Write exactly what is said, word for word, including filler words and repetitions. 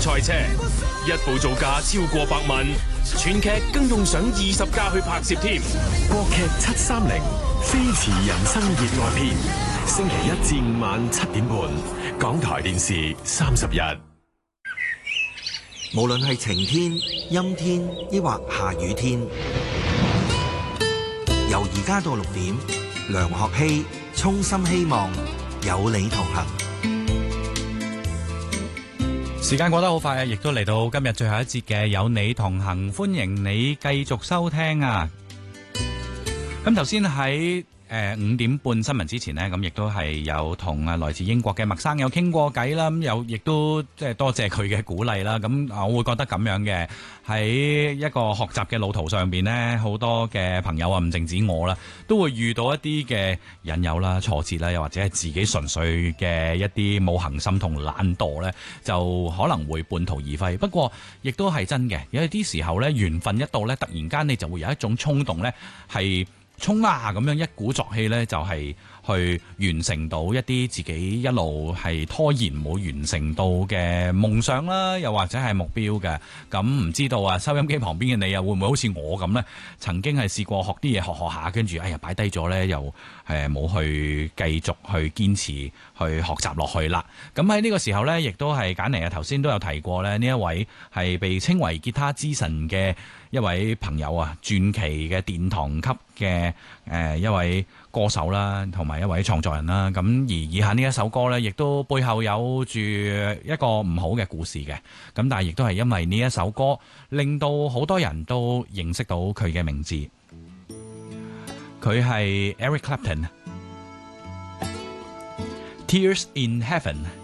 賽車，一部造價超過百萬，全劇更用上二十架去拍攝添。 國劇七三零飛馳人生熱愛篇，星期一至五晚七點半，港台電視三十日。 無論係晴天、陰天，抑或下雨天，由而家到六點，梁學希衷心希望有你同行。 時間過得好快啊，亦都嚟到今日最後一節嘅有你同行，歡迎你繼續收聽啊！咁頭先喺誒五點半新聞之前呢，咁亦都係有同啊來自英國嘅麥生有傾過偈啦，咁有亦都即係多謝佢嘅鼓勵啦。咁我會覺得咁樣嘅，喺一個學習嘅路途上邊呢，好多嘅朋友啊，唔淨止我啦，都會遇到一啲嘅引誘啦、挫折啦，又或者係自己純粹嘅一啲冇恒心同懶惰呢，就可能會半途而廢。不過亦都係真嘅，有啲時候呢，緣分一到呢，突然間你就會有一種衝動呢，係衝啊咁樣一鼓作氣呢，就係去完成到一啲自己一路係拖延冇完成到嘅夢想啦，又或者係目標嘅。咁唔知道啊，收音機旁邊嘅你又會唔會好似我咁呢？曾經係試過學啲嘢學學下，跟住哎呀擺低咗呢，又誒冇去繼續去堅持去學習落去啦。咁喺呢個時候呢，亦都係簡妮啊頭先都有提過呢，呢一位係被稱為吉他之神嘅一位朋友啊，傳奇嘅殿堂級嘅誒一位歌手啦，同埋一位創作人啦。咁而以下呢一首歌呢，亦都背後有住一個唔好嘅故事嘅。咁但係亦都係因為呢一首歌，令到好多人都認識到佢嘅名字。佢係 Eric Clapton，Tears in Heaven。